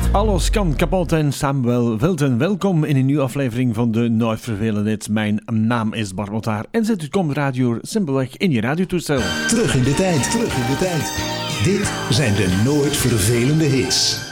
Alles kan kapot en Samuel Wilton. Welkom in een nieuwe aflevering van de Nooit Vervelende Hits. Mijn naam is Bart Motaar en zet uw comradio simpelweg in je radiotoestel. Terug in de tijd. Dit zijn de Nooit Vervelende Hits.